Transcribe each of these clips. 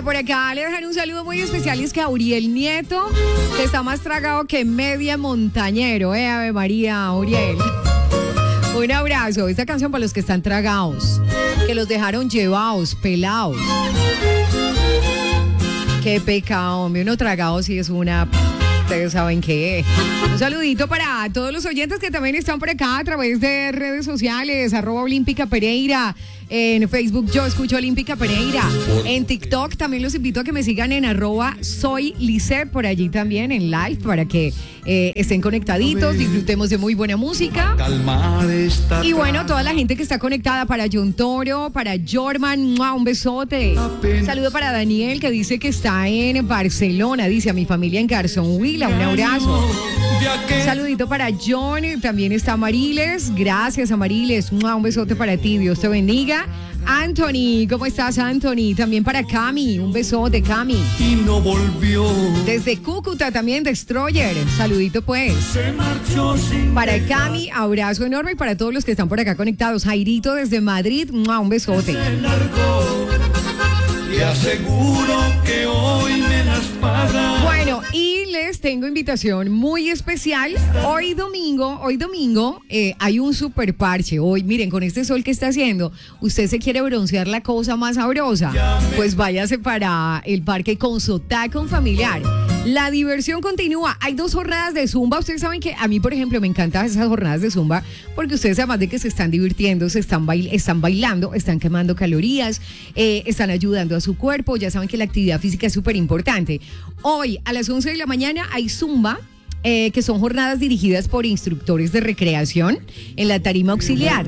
por acá le dejan un saludo muy especial y es que Auriel Nieto, que está más tragado que media montañero, Ave María, Auriel. Un abrazo. Esta canción para los que están tragados, que los dejaron llevados, pelados. Qué pecado, hombre, uno tragado sí es una... Ustedes saben qué. Un saludito para todos los oyentes que también están por acá a través de redes sociales, @Olímpica Pereira. En Facebook yo escucho Olímpica Pereira. En TikTok también los invito a que me sigan en @soylisset, por allí también en live para que estén conectaditos, disfrutemos de muy buena música. Y bueno, toda la gente que está conectada, para John Toro, para Jorman, un besote. Saludo para Daniel, que dice que está en Barcelona, dice a mi familia en Garzón Huila, un abrazo. Saludito para John, también está Mariles, gracias a Mariles, un besote para ti, Dios te bendiga. Anthony, ¿cómo estás, Anthony? También para Cami, un besote, Cami. Y no volvió. Desde Cúcuta también, Destroyer, saludito pues. Para Cami, abrazo enorme, y para todos los que están por acá conectados. Jairito desde Madrid, un besote. Le aseguro que hoy me las paga. Bueno, y les tengo invitación muy especial. Hoy domingo, hay un super parche. Hoy, miren, con este sol que está haciendo, usted se quiere broncear la cosa más sabrosa, pues váyase para el Parque Consotá con Familiar. La diversión continúa. Hay 2 jornadas de Zumba. Ustedes saben que a mí, por ejemplo, me encantan esas jornadas de Zumba porque ustedes, además de que se están divirtiendo, están bailando, están quemando calorías, están ayudando a su cuerpo. Ya saben que la actividad física es súper importante. Hoy, a las 11 de la mañana, hay Zumba, que son jornadas dirigidas por instructores de recreación en la tarima auxiliar.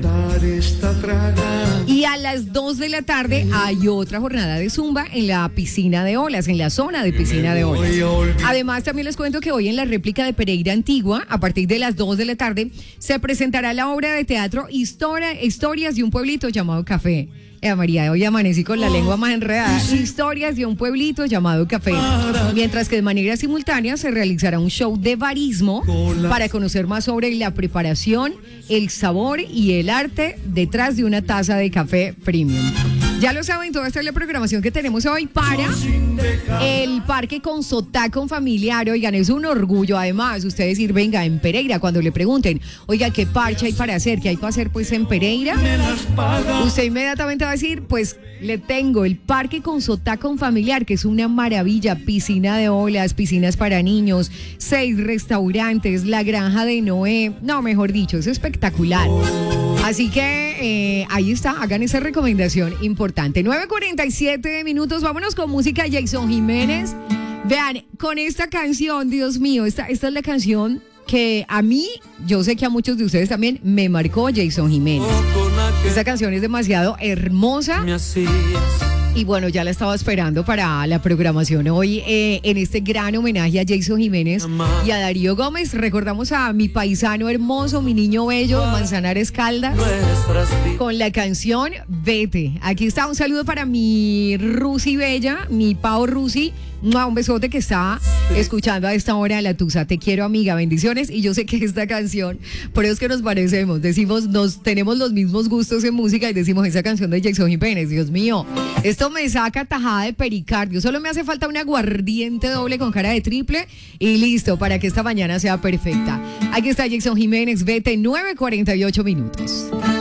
Y a las 2 de la tarde hay otra jornada de Zumba en la piscina de olas, en la zona de piscina de olas. Además, también les cuento que hoy en la réplica de Pereira Antigua, a partir de las 2 de la tarde, se presentará la obra de teatro Historias de un pueblito llamado Café. María, hoy amanecí con la lengua más enredada. Historias de un pueblito llamado Café. Mientras que de manera simultánea se realizará un show de barismo para conocer más sobre la preparación, el sabor y el arte detrás de una taza de café premium. Ya lo saben, toda esta es la programación que tenemos hoy para el Parque Consotá con Familiar. Oigan, es un orgullo, además, usted decir, venga, en Pereira, cuando le pregunten, oiga, ¿qué parche hay para hacer? ¿Qué hay para hacer, pues, en Pereira? Usted inmediatamente va a decir, pues, le tengo el Parque Consotá con Familiar, que es una maravilla, piscina de olas, piscinas para niños, 6 restaurantes, la granja de Noé, no, mejor dicho, es espectacular. Así que ahí está, hagan esa recomendación importante. 9:47 minutos, vámonos con música. Jason Jiménez. Vean, con esta canción, Dios mío, esta es la canción que a mí, yo sé que a muchos de ustedes también, me marcó Jason Jiménez. Esta canción es demasiado hermosa. Y bueno, ya la estaba esperando para la programación hoy en este gran homenaje a Jason Jiménez y a Darío Gómez. Recordamos a mi paisano hermoso, mi niño bello, Manzanares Caldas, con la canción Vete. Aquí está, un saludo para mi Rusi bella, mi Pau Rusi. Un besote que está escuchando a esta hora de la Tusa. Te quiero, amiga, bendiciones. Y yo sé que esta canción, por eso es que nos parecemos, decimos, tenemos los mismos gustos en música y decimos esa canción de Jason Jiménez. Dios mío, esto me saca tajada de pericardio. Solo me hace falta un aguardiente doble con cara de triple y listo para que esta mañana sea perfecta. Aquí está Jason Jiménez, Vete, 9:48 minutos.